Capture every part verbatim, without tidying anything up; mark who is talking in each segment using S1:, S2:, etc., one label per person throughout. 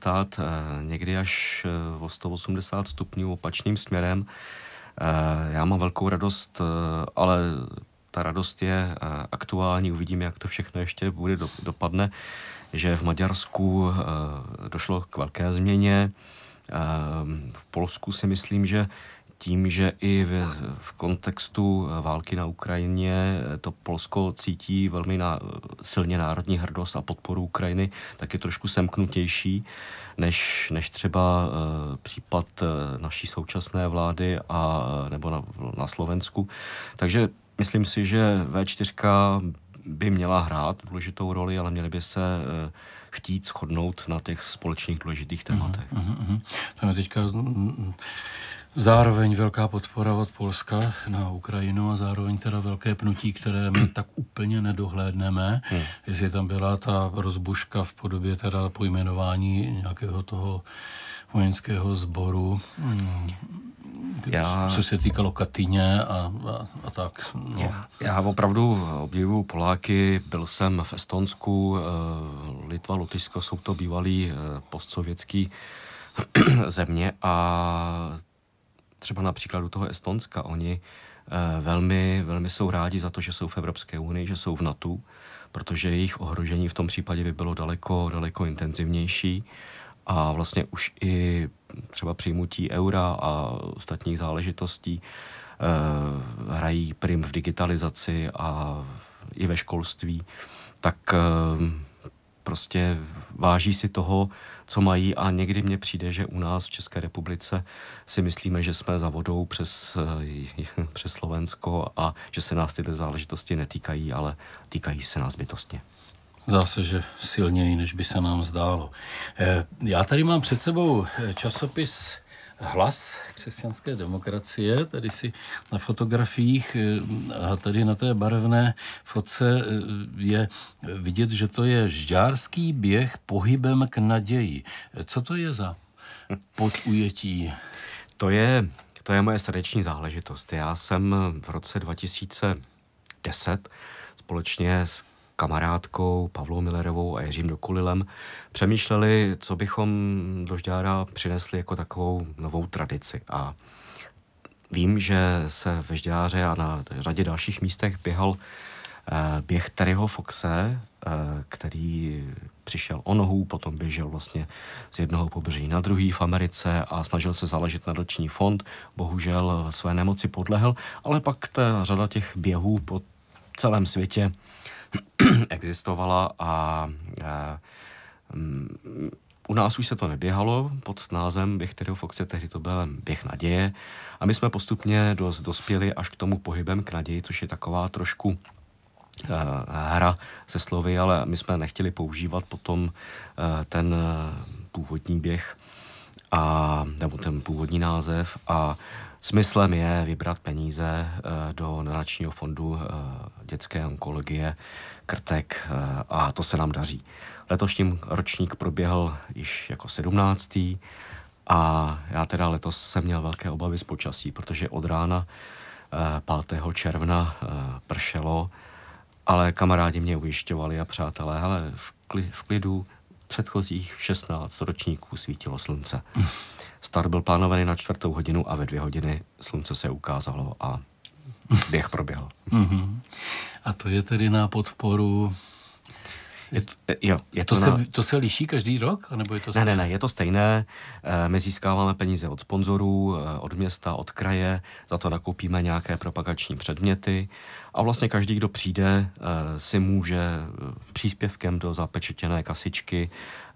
S1: stát někdy až o sto osmdesát stupňů opačným směrem. Já mám velkou radost, ale ta radost je aktuální, uvidíme, jak to všechno ještě bude dopadne, že v Maďarsku došlo k velké změně. V Polsku si myslím, že tím, že i v, v kontextu války na Ukrajině to Polsko cítí velmi na, silně národní hrdost a podporu Ukrajiny, tak je trošku semknutější než, než třeba uh, případ uh, naší současné vlády a, nebo na, na Slovensku. Takže myslím si, že vé čtyři by měla hrát důležitou roli, ale měly by se uh, chtít shodnout na těch společných důležitých tématech.
S2: Uh-huh, uh-huh. Tam je teďka zároveň velká podpora od Polska na Ukrajinu a zároveň teda velké pnutí, které my tak úplně nedohlédneme. Hmm. Jestli tam byla ta rozbuška v podobě teda pojmenování nějakého toho vojenského sboru, já, co se týkalo Katyně a, a, a tak. No.
S1: Já, já opravdu obdivuju Poláky, byl jsem v Estonsku, Litva, Lotyšsko, jsou to bývalý postsovětský země a třeba na příkladu toho Estonska, oni eh, velmi, velmi jsou rádi za to, že jsou v Evropské unii, že jsou v NATO, protože jejich ohrožení v tom případě by bylo daleko, daleko intenzivnější a vlastně už i třeba přijmutí eura a ostatních záležitostí eh, hrají prim v digitalizaci a i ve školství, tak eh, prostě váží si toho, co mají a někdy mně přijde, že u nás v České republice si myslíme, že jsme za vodou přes, přes Slovensko a že se nás tyhle záležitosti netýkají, ale týkají se nás bytostně.
S2: Zdá se, že silněji, než by se nám zdálo. Já tady mám před sebou časopis Hlas křesťanské demokracie, tady si na fotografiích a tady na té barevné fotce je vidět, že to je žďárský běh pohybem k naději. Co to je za podujetí?
S1: To je, to je moje srdeční záležitost. Já jsem v roce dva tisíce deset společně s kamarádkou Pavlou Millerovou a Jiřím Dokulilem přemýšleli, co bychom do Žďára přinesli jako takovou novou tradici. A vím, že se ve Žďáře a na řadě dalších místech běhal eh, běh Terryho Foxe, eh, který přišel o nohu, potom běžel vlastně z jednoho pobřeží na druhý v Americe a snažil se založit nadační fond. Bohužel své nemoci podlehl, ale pak ta řada těch běhů po celém světě existovala a, a um, u nás už se to neběhalo pod názvem Běh Terryho Foxe, tehdy to byl Běh naděje a my jsme postupně dos, dospěli až k tomu pohybem k naději, což je taková trošku uh, hra se slovy, ale my jsme nechtěli používat potom uh, ten uh, původní běh a, nebo ten původní název a smyslem je vybrat peníze do nadačního fondu dětské onkologie Krtek a to se nám daří. Letošním ročník proběhl již jako sedmnáctý a já teda letos jsem měl velké obavy z počasí, protože od rána pátého června pršelo, ale kamarádi mě ujišťovali a přátelé, hele, v, kli, v klidu předchozích šestnáct ročníků svítilo slunce. Start byl plánovaný na čtvrtou hodinu a ve dvě hodiny slunce se ukázalo a běh proběhl.
S2: Mm-hmm. A to je tedy na podporu...
S1: Je to, jo, je
S2: to,
S1: to,
S2: se,
S1: na...
S2: to se liší každý rok? Nebo je to
S1: ne, ne, ne, je to stejné. My získáváme peníze od sponzorů, od města, od kraje, za to nakoupíme nějaké propagační předměty a vlastně každý, kdo přijde, si může příspěvkem do zapečetěné kasičky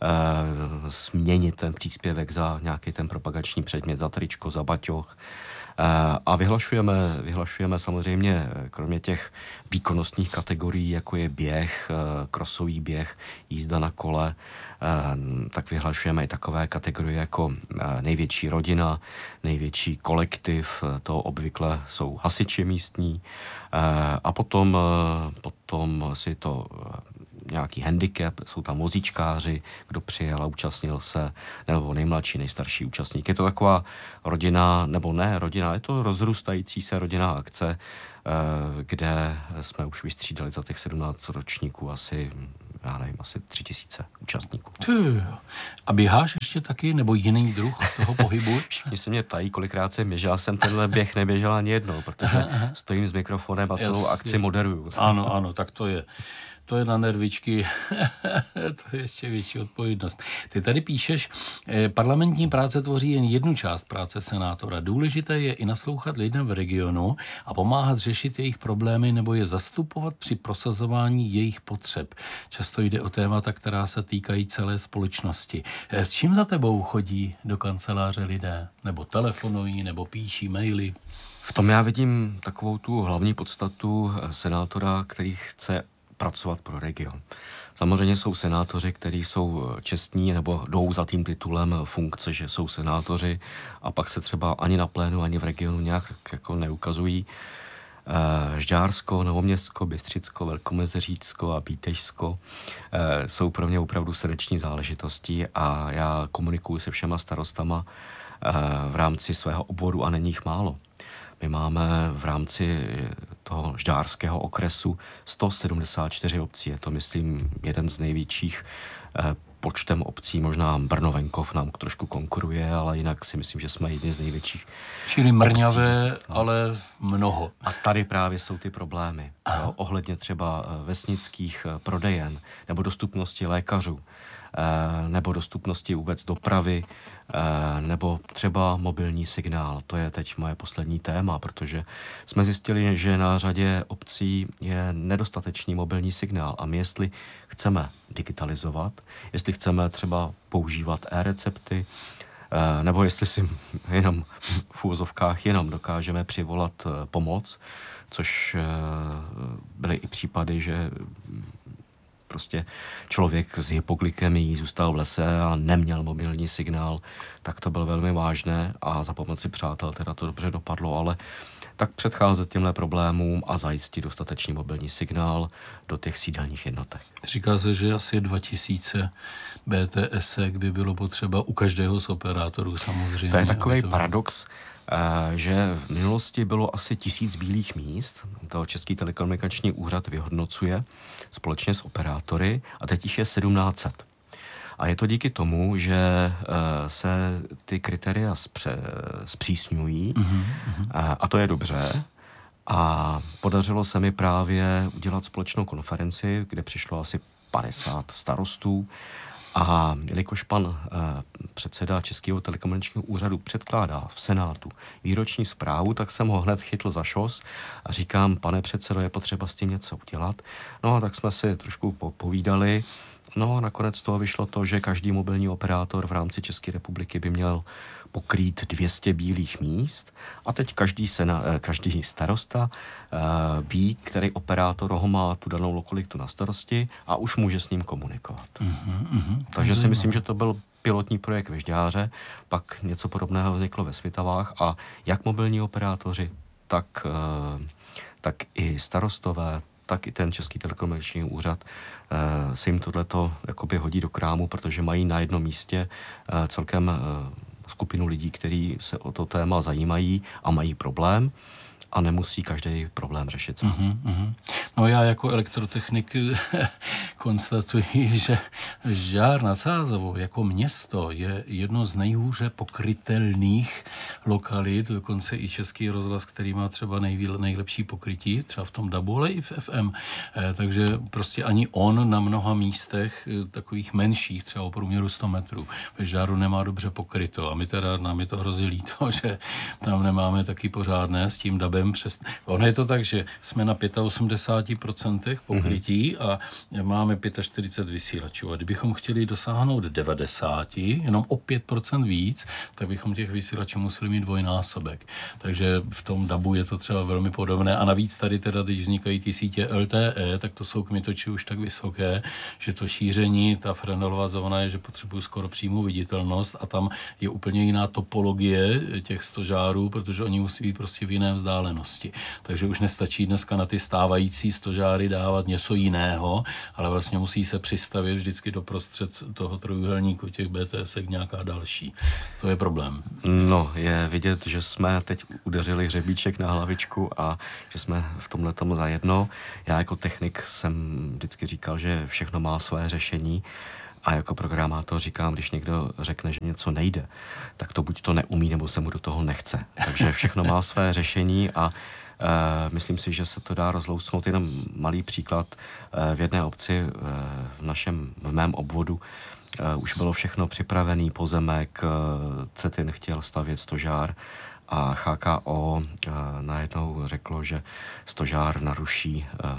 S1: změnit ten příspěvek za nějaký ten propagační předmět, za tričko, za baťoch. A vyhlašujeme, vyhlašujeme samozřejmě, kromě těch výkonnostních kategorií, jako je běh, krosový běh, jízda na kole, tak vyhlašujeme i takové kategorie jako největší rodina, největší kolektiv, to obvykle jsou hasiči místní, a potom, potom si to nějaký handicap, jsou tam vozíčkáři, kdo přijel a účastnil se, nebo nejmladší, nejstarší účastník. Je to taková rodina, nebo ne rodina, je to rozrůstající se rodinná akce, kde jsme už vystřídali za těch sedmnáct ročníků asi, já nevím, asi tři tisíce účastníků.
S2: A běháš ještě taky, nebo jiný druh toho pohybu?
S1: Všichni se mě ptají, kolikrát jsem běžel, jsem tenhle běh neběžel ani jednou, protože aha, aha. stojím s mikrofonem a celou Jasně. akci moderuju.
S2: Ano, ano, tak to je. To je na nervičky, to je ještě větší odpovědnost. Ty tady píšeš, parlamentní práce tvoří jen jednu část práce senátora. Důležité je i naslouchat lidem v regionu a pomáhat řešit jejich problémy nebo je zastupovat při prosazování jejich potřeb. Často jde o témata, která se týkají celé společnosti. S čím za tebou chodí do kanceláře lidé? Nebo telefonují, nebo píší maily?
S1: V tom já vidím takovou tu hlavní podstatu senátora, který chce pracovat pro region. Samozřejmě jsou senátoři, kteří jsou čestní nebo jdou za tím titulem funkce, že jsou senátoři a pak se třeba ani na plénu, ani v regionu nějak jako neukazují. Žďársko, Novoměstsko, Bystřicko, Velkomezeřícko a Bítešsko jsou pro mě opravdu srdeční záležitosti a já komunikuju se všema starostama v rámci svého obvodu a není jich málo. My máme v rámci toho žďárského okresu sto sedmdesát čtyři obcí. Je to, myslím, jeden z největších eh, počtem obcí. Možná Brno-Venkov nám trošku konkuruje, ale jinak si myslím, že jsme jedni z největších.
S2: Čili mrňavé, no. ale mnoho.
S1: A tady právě jsou ty problémy. Jo, ohledně třeba vesnických prodejen nebo dostupnosti lékařů, eh, nebo dostupnosti vůbec dopravy, nebo třeba mobilní signál. To je teď moje poslední téma, protože jsme zjistili, že na řadě obcí je nedostatečný mobilní signál a my jestli chceme digitalizovat, jestli chceme třeba používat e-recepty, nebo jestli si jenom v úvozovkách jenom dokážeme přivolat pomoc, což byly i případy, že prostě člověk s hypoglykemií zůstal v lese a neměl mobilní signál, tak to bylo velmi vážné a za pomoci přátel teda to dobře dopadlo, ale tak předcházet těmhle problémům a zajistit dostatečný mobilní signál do těch sídelních jednotek.
S2: Říká se, že asi dva tisíce bé té es by bylo potřeba u každého z operátorů samozřejmě.
S1: To je takový to... paradox, že v minulosti bylo asi tisíc bílých míst, to Český telekomunikační úřad vyhodnocuje společně s operátory a teď jich je sedmnáct set. A je to díky tomu, že se ty kritéria zpřísňují mm-hmm. a to je dobře. A podařilo se mi právě udělat společnou konferenci, kde přišlo asi padesát starostů. A jelikož pan eh, předseda Českého telekomunikačního úřadu předkládá v Senátu výroční zprávu, tak jsem ho hned chytl za šos a říkám, pane předsedo, je potřeba s tím něco udělat. No a tak jsme si trošku povídali. No a nakonec z toho vyšlo to, že každý mobilní operátor v rámci České republiky by měl pokrýt dvě stě bílých míst a teď každý, sena, každý starosta uh, ví, který operátor ho má tu danou lokalitu na starosti a už může s ním komunikovat. Uh-huh, uh-huh. Takže si myslím, že to byl pilotní projekt ve Žďáře, pak něco podobného vzniklo ve Svitavách a jak mobilní operátoři, tak, uh, tak i starostové, tak i ten Český telekomunikační úřad uh, se jim tohleto jakoby hodí do krámu, protože mají na jednom místě uh, celkem uh, skupinu lidí, kteří se o to téma zajímají a mají problém a nemusí každý problém řešit sám.
S2: Uh-huh, uh-huh. No já jako elektrotechnik konstatuji, že Žďár nad Sázavou jako město je jedno z nejhůře pokrytelných lokalit, dokonce i Český rozhlas, který má třeba nejvíl, nejlepší pokrytí, třeba v tom dabu, ale i v ef em. Eh, takže prostě ani on na mnoha místech eh, takových menších, třeba o průměru sto metrů, ve Žďáru nemá dobře pokryto. A my teda, nám je to hrozně líto, že tam nemáme taky pořádné s tím dabem. Přes... Ono je to tak, že jsme na osmdesát pět procent pokrytí mm-hmm. a máme čtyřicet pět vysílačů. A kdybychom chtěli dosáhnout devadesát, jenom o pět procent víc, tak bychom těch vysílačů museli mít dvojnásobek. Takže v tom dabu je to třeba velmi podobné. A navíc tady teda, když vznikají ty sítě el té é, tak to jsou kmitoči už tak vysoké, že to šíření, ta frenelová zóna je, že potřebují skoro přímou viditelnost a tam je úplně jiná topologie těch stožárů, protože oni musí být prostě v jiné vzdálenosti. Takže už nestačí dneska na ty stávající stožáry dávat něco jiného, ale vlastně musí se přistavit vždycky doprostřed toho trojuhelníku těch bé té es nějaká další. To je problém.
S1: No, je vidět, že jsme teď udeřili hřebíček na hlavičku a že jsme v tomhletom zajedno. Já jako technik jsem vždycky říkal, že všechno má své řešení A jako programátor říkám, když někdo řekne, že něco nejde, tak to buď to neumí, nebo se mu do toho nechce. Takže všechno má své řešení a Uh, myslím si, že se to dá rozlousnout. Jenom malý příklad. Uh, v jedné obci uh, v našem, v mém obvodu uh, už bylo všechno připravený, pozemek, uh, Cetin chtěl stavět stožár a H K O uh, najednou řeklo, že stožár naruší uh, uh,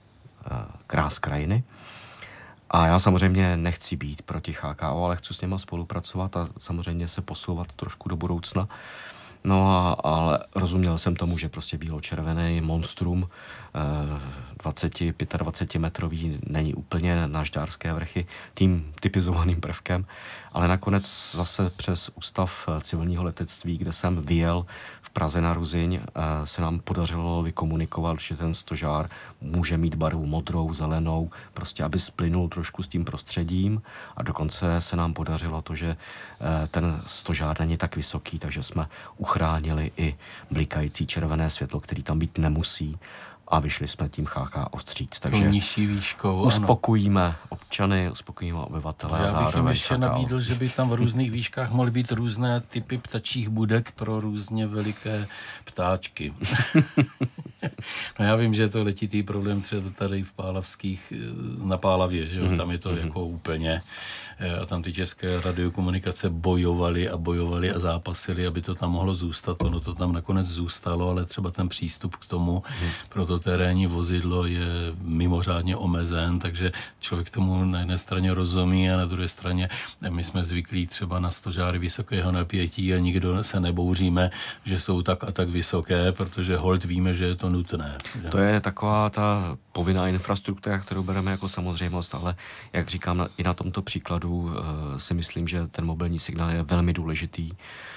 S1: krás krajiny. A já samozřejmě nechci být proti H K O, ale chci s něma spolupracovat a samozřejmě se posouvat trošku do budoucna. No a, ale rozuměl jsem tomu, že prostě bílo-červený monstrum dvacet, dvacet pět metrový není úplně na Žďárské vrchy tím typizovaným prvkem, ale nakonec zase přes Ústav civilního letectví, kde jsem vyjel v Praze na Ruzyň, se nám podařilo vykomunikovat, že ten stožár může mít barvu modrou, zelenou, prostě aby splynul trošku s tím prostředím a dokonce se nám podařilo to, že ten stožár není tak vysoký, takže jsme uchránili i blikající červené světlo, který tam být nemusí a vyšli jsme tím H K O vstříc. Takže
S2: nižší výškou,
S1: uspokojíme ano. občany, uspokojíme obyvatele.
S2: Já bych jim ještě
S1: H K O.
S2: nabídl, že by tam v různých výškách mohly být různé typy ptačích budek pro různě veliké ptáčky. No já vím, že je to letitý problém třeba tady v Pálavských, na Pálavě, že jo? Mm-hmm. Tam je to mm-hmm. jako úplně, a tam ty české radiokomunikace bojovaly a bojovaly a zápasily, aby to tam mohlo zůstat. Ono to tam nakonec zůstalo, ale třeba ten přístup k tomu mm-hmm. pro to terénní vozidlo je mimořádně omezen, takže člověk tomu na jedné straně rozumí a na druhé straně my jsme zvyklí třeba na stožáry vysokého napětí a nikdo se nebouříme, že jsou tak a tak vysoké, protože holt víme, že je to nutné.
S1: To je taková ta povinná infrastruktura, kterou bereme jako samozřejmost, ale jak říkám, na, i na tomto příkladu uh, si myslím, že ten mobilní signál je velmi důležitý. Uh,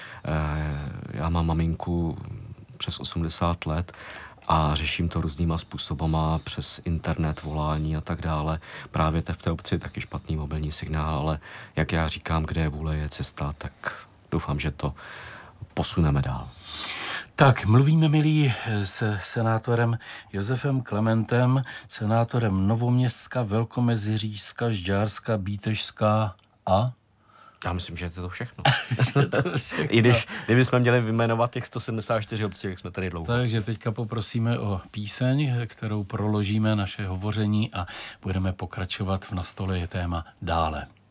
S1: já mám maminku přes osmdesát let a řeším to různýma způsobama přes internet, volání a tak dále. Právě v té obci je taky špatný mobilní signál, ale jak já říkám, kde je vůle, je cesta, tak doufám, že to posuneme dál.
S2: Tak, mluvíme, milí, se senátorem Josefem Klementem, senátorem Novoměstská, Velkomeziřížská, Žďárská, Bítežská a...
S1: Já myslím, že je to všechno.
S2: je to všechno.
S1: I když, kdybychom měli vyjmenovat těch sto sedmdesát čtyři obcí, jak jsme tady dlouho.
S2: Takže teďka poprosíme o píseň, kterou proložíme naše hovoření a budeme pokračovat v Na stole je téma dále.